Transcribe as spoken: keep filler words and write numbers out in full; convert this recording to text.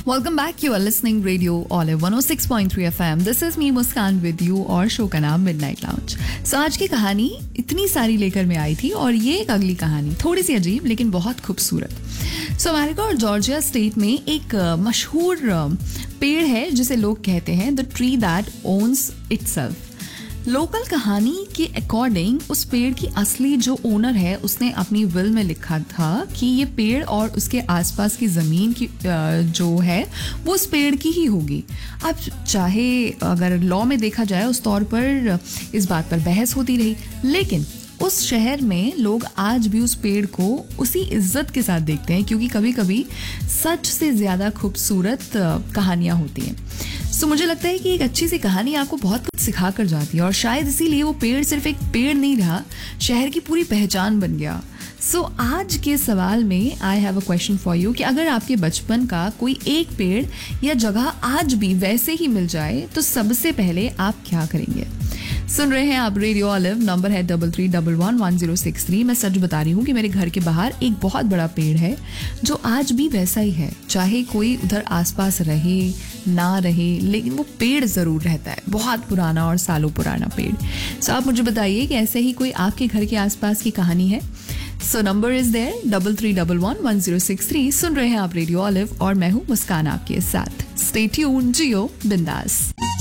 Welcome back. You are listening Radio Olive one oh six point three F M. This is me Muskan with you और show का नाम Midnight Lounge. So आज की कहानी इतनी सारी लेकर मैं आई थी और ये एक अगली कहानी थोड़ी सी अजीब लेकिन बहुत खूबसूरत. सो so, अमेरिका और जॉर्जिया स्टेट में एक मशहूर पेड़ है जिसे लोग कहते हैं the tree that ons itself. Local कहानी के अकॉर्डिंग उस पेड़ की असली जो ओनर है उसने अपनी विल में लिखा था कि ये पेड़ और उसके आसपास की ज़मीन की जो है वो उस पेड़ की ही होगी. अब चाहे अगर लॉ में देखा जाए उस तौर पर इस बात पर बहस होती रही, लेकिन उस शहर में लोग आज भी उस पेड़ को उसी इज्जत के साथ देखते हैं क्योंकि कभी कभी सच से ज़्यादा खूबसूरत कहानियाँ होती हैं. सो मुझे लगता है कि एक अच्छी सी कहानी आपको बहुत कुछ सिखा कर जाती है और शायद इसीलिए वो पेड़ सिर्फ एक पेड़ नहीं रहा, शहर की पूरी पहचान बन गया. सो so, आज के सवाल में I have a question for you कि अगर आपके बचपन का कोई एक पेड़ या जगह आज भी वैसे ही मिल जाए तो सबसे पहले आप क्या करेंगे? सुन रहे हैं आप रेडियो ऑलिव, नंबर है double three double one one zero six three. मैं सच बता रही हूँ कि मेरे घर के बाहर एक बहुत बड़ा पेड़ है जो आज भी वैसा ही है, चाहे कोई उधर आसपास रहे ना रहे, लेकिन वो पेड़ ज़रूर रहता है. बहुत पुराना और सालों पुराना पेड़. सो आप मुझे बताइए कि ऐसे ही कोई आपके घर के आसपास की कहानी है. So number is there double three double one one zero six three. सुन रहे हैं आप रेडियो ऑलिव और मैं हूँ मुस्कान आपके साथ. स्टे ट्यून्ड, जियो बिंदास.